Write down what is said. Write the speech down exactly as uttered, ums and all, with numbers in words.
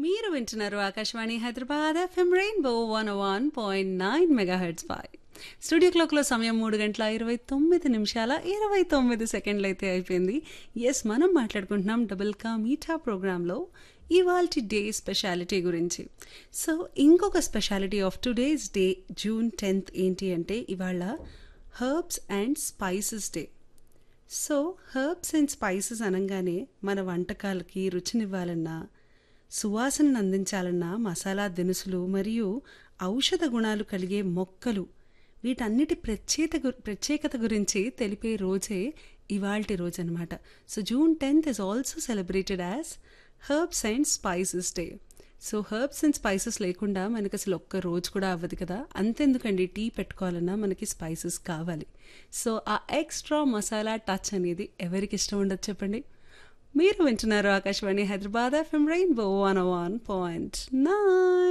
మీరు వింటున్నారు Akashvani Hyderabad FM rainbow one one point nine megahertz పై studio క్లాక్లో సమయం మూడు గంటల ఇరవై తొమ్మిది నిమిషాల ఇరవై తొమ్మిది సెకండ్లు అయితే అయిపోయింది. ఎస్, మనం మాట్లాడుకుంటున్నాం డబుల్ కా మీఠా ప్రోగ్రాంలో ఇవాల్టి డే స్పెషాలిటీ గురించి. సో ఇంకొక speciality of today's day June tenth ఏంటి అంటే ఇవాళ herbs and spices day. So herbs and spices అనగానే మన వంటకాలకి రుచినివ్వాలన్నా, సువాసనను అందించాలన్నా మసాలా దినుసులు మరియు ఔషధ గుణాలు కలిగే మొక్కలు, వీటన్నిటి ప్రత్యేక గు ప్రత్యేకత గురించి తెలిపే రోజే ఇవాల్టి రోజు అనమాట. So June tenth is also celebrated as herbs and spices day. So herbs and spices లేకుండా మనకి అసలు ఒక్క రోజు కూడా అవ్వదు కదా. అంతెందుకండి, టీ పెట్టుకోవాలన్నా మనకి స్పైసెస్ కావాలి. సో ఆ ఎక్స్ట్రా మసాలా టచ్ అనేది ఎవరికి ఇష్టం ఉండదు చెప్పండి. మీరు వింటున్నారు Akashvani Hyderabad FM rainbow one one point nine.